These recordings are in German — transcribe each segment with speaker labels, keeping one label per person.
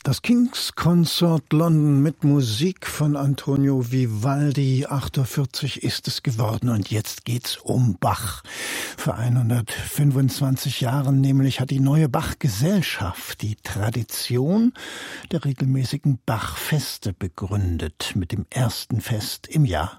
Speaker 1: Das King's Consort London mit Musik von Antonio Vivaldi. 48 ist es geworden und jetzt geht's um Bach. Vor 125 Jahren nämlich hat die neue Bach-Gesellschaft die Tradition der regelmäßigen Bachfeste begründet. Mit dem ersten Fest im Jahr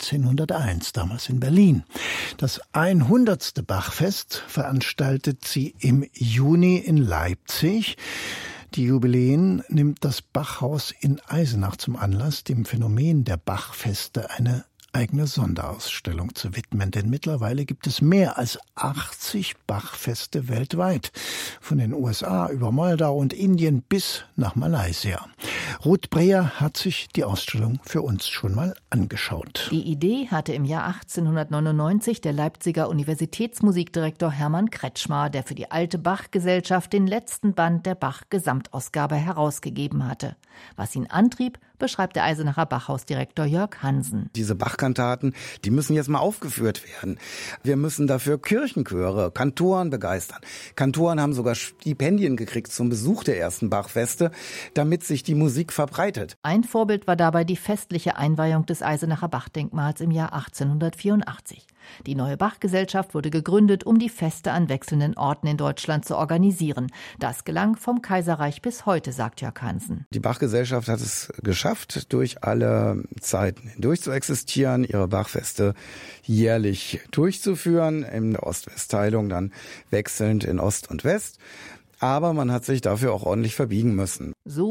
Speaker 1: 1901, damals in Berlin. Das 100. Bachfest veranstaltet sie im Juni in Leipzig. Die Jubiläen nimmt das Bachhaus in Eisenach zum Anlass, dem Phänomen der Bachfeste eine eigene Sonderausstellung zu widmen. Denn mittlerweile gibt es mehr als 80 Bachfeste weltweit. Von den USA über Moldau und Indien bis nach Malaysia. Ruth Breher hat sich die Ausstellung für uns schon mal angeschaut.
Speaker 2: Die Idee hatte im Jahr 1899 der Leipziger Universitätsmusikdirektor Hermann Kretschmar, der für die Alte Bach-Gesellschaft den letzten Band der Bach-Gesamtausgabe herausgegeben hatte. Was ihn antrieb, beschreibt der Eisenacher Bachhausdirektor Jörg Hansen.
Speaker 3: Diese Bachkantaten, die müssen jetzt mal aufgeführt werden. Wir müssen dafür Kirchenchöre, Kantoren begeistern. Kantoren haben sogar Stipendien gekriegt zum Besuch der ersten Bachfeste, damit sich die Musik verbreitet.
Speaker 2: Ein Vorbild war dabei die festliche Einweihung des Eisenacher Bachdenkmals im Jahr 1884. Die neue Bachgesellschaft wurde gegründet, um die Feste an wechselnden Orten in Deutschland zu organisieren. Das gelang vom Kaiserreich bis heute, sagt Jörg Hansen.
Speaker 3: Die Bachgesellschaft hat es geschafft, durch alle Zeiten hindurch zu existieren, ihre Bachfeste jährlich durchzuführen, in der Ost-West-Teilung dann wechselnd in Ost und West. Aber man hat sich dafür auch ordentlich verbiegen müssen.
Speaker 2: So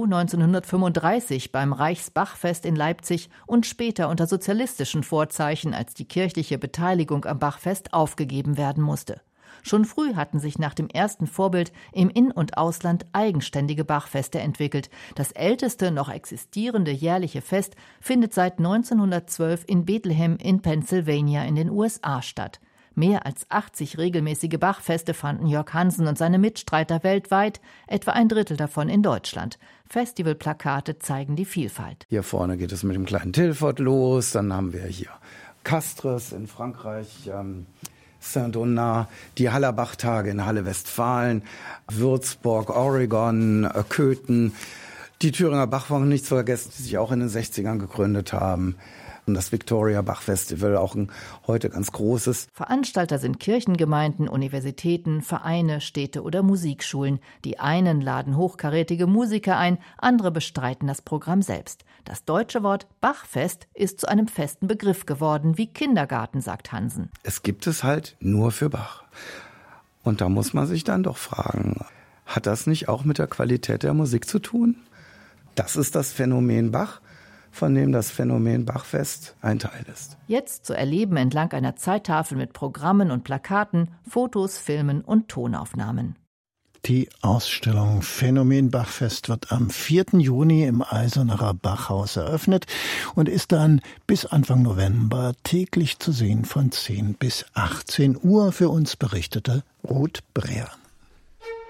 Speaker 2: 1935 beim Reichsbachfest in Leipzig und später unter sozialistischen Vorzeichen, als die kirchliche Beteiligung am Bachfest aufgegeben werden musste. Schon früh hatten sich nach dem ersten Vorbild im In- und Ausland eigenständige Bachfeste entwickelt. Das älteste noch existierende jährliche Fest findet seit 1912 in Bethlehem in Pennsylvania in den USA statt. Mehr als 80 regelmäßige Bachfeste fanden Jörg Hansen und seine Mitstreiter weltweit, etwa ein Drittel davon in Deutschland. Festivalplakate zeigen die Vielfalt.
Speaker 3: Hier vorne geht es mit dem kleinen Tilford los, dann haben wir hier Castres in Frankreich, Saint-Donat, die Hallerbach-Tage in Halle Westfalen, Würzburg, Oregon, Köthen, die Thüringer Bachwochen nicht zu vergessen, die sich auch in den 60ern gegründet haben. Und das Victoria Bach Festival, auch ein heute ganz großes.
Speaker 2: Veranstalter sind Kirchengemeinden, Universitäten, Vereine, Städte oder Musikschulen. Die einen laden hochkarätige Musiker ein, andere bestreiten das Programm selbst. Das deutsche Wort Bachfest ist zu einem festen Begriff geworden, wie Kindergarten, sagt Hansen.
Speaker 3: Es gibt es halt nur für Bach. Und da muss man sich dann doch fragen, hat das nicht auch mit der Qualität der Musik zu tun? Das ist das Phänomen Bach, von dem das Phänomen Bachfest ein Teil ist.
Speaker 2: Jetzt zu erleben entlang einer Zeittafel mit Programmen und Plakaten, Fotos, Filmen und Tonaufnahmen.
Speaker 1: Die Ausstellung Phänomen Bachfest wird am 4. Juni im Eisenacher Bachhaus eröffnet und ist dann bis Anfang November täglich zu sehen von 10 bis 18 Uhr. Für uns berichtete Ruth Breher.